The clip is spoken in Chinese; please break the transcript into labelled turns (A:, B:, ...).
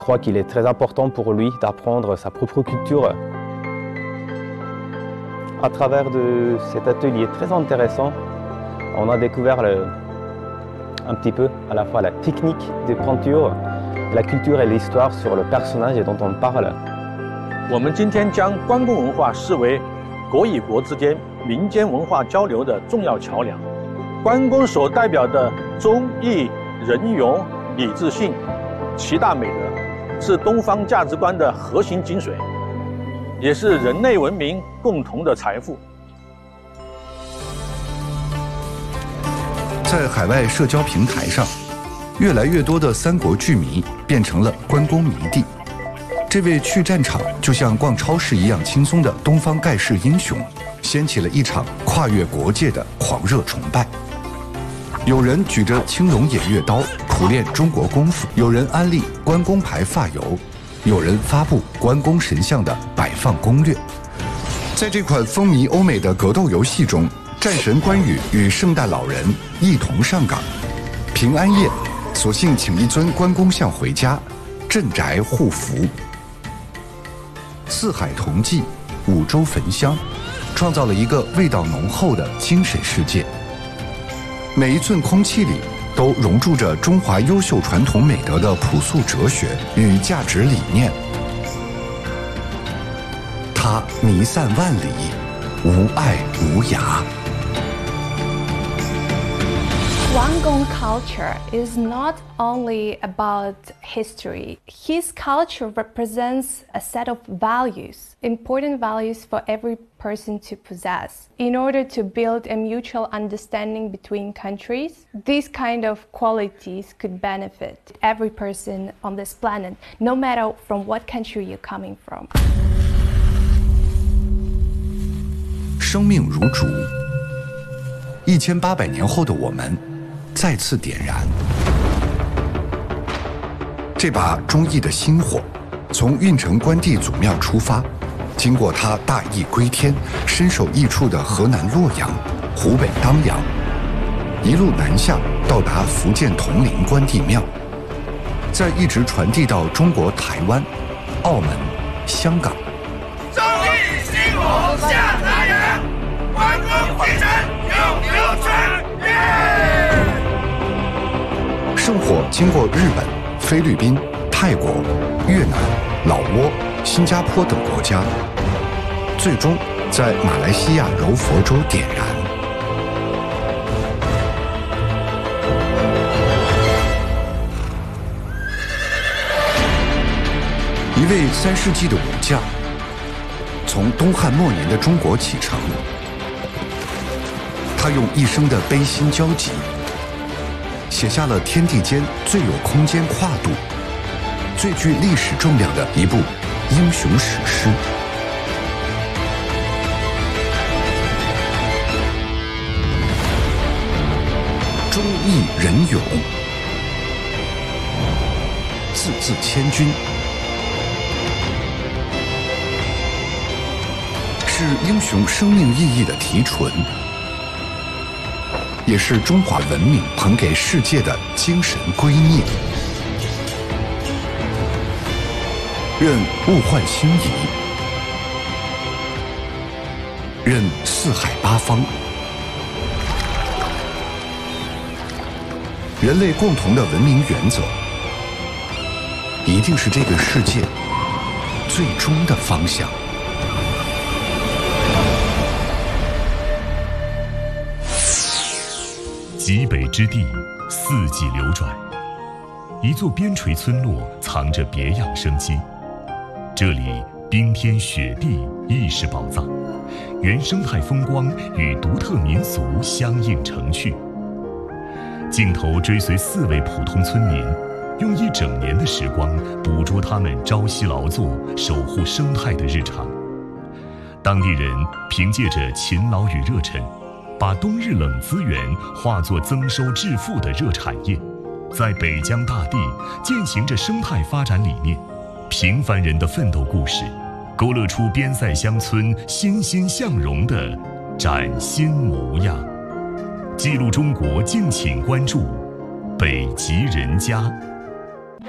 A: Je crois qu'il est très important pour lui d'apprendre sa propre culture. À travers de cet atelier très intéressant, on a découvert un petit peu à la fois la technique de peinture, la culture et l'histoire sur le personnage dont on parle.
B: 我们今天将关公文化视为国与国之间民间文化交流的重要桥梁。关公所代表的忠义、仁勇、礼智信7大美德，是东方价值观的核心精髓，也是人类文明共同的财富。
C: 在海外社交平台上，越来越多的三国剧迷变成了关公迷弟。这位去战场就像逛超市一样轻松的东方盖世英雄，掀起了一场跨越国界的狂热崇拜。有人举着青龙偃月刀苦练中国功夫，有人安利关公牌发油，有人发布关公神像的摆放攻略。在这款风靡欧美的格斗游戏中，战神关羽与圣诞老人一同上岗。平安夜，索性请一尊关公像回家，镇宅护福。四海同祭，五洲焚香，创造了一个味道浓厚的精神世界。每一寸空气里都融入着中华优秀传统美德的朴素哲学与价值理念。它弥散万里，无碍无涯。
D: Guangdong culture is not only about history. His culture represents a set of values, important values for every person to possess. In order to build a mutual understanding between countries, these kind of qualities could benefit every person on this planet, no matter from what country you're coming from.
C: 生命如烛，1800年后的我们再次点燃这把忠义的星火，从运城关帝祖庙出发，经过他大义归天、身首异处的河南洛阳、湖北当阳，一路南下到达福建铜陵关帝庙，再一直传递到中国台湾、澳门、香港。
E: 忠义星火下达人，关公精神永流传。
C: 圣火经过日本、菲律宾、泰国、越南、老挝、新加坡等国家，最终在马来西亚柔佛州点燃。一位3世纪的武将，从东汉末年的中国启程，他用一生的悲心交集，写下了天地间最有空间跨度、最具历史重量的一部英雄史诗。忠义仁勇，字字千钧，是英雄生命意义的提纯，也是中华文明捧给世界的精神圭臬。任物换星移，任四海八方，人类共同的文明原则，一定是这个世界最终的方向。
F: 极北之地，四季流转，一座边陲村落藏着别样生机。这里冰天雪地亦是宝藏，原生态风光与独特民俗相映成趣。镜头追随4位普通村民，用1整年的时光捕捉他们朝夕劳作、守护生态的日常。当地人凭借着勤劳与热忱，把冬日冷资源化作增收致富的热产业，在北疆大地践行着生态发展理念。平凡人的奋斗故事，勾勒出边塞乡村欣欣向荣的崭新模样。记录中国，敬请关注北极人家。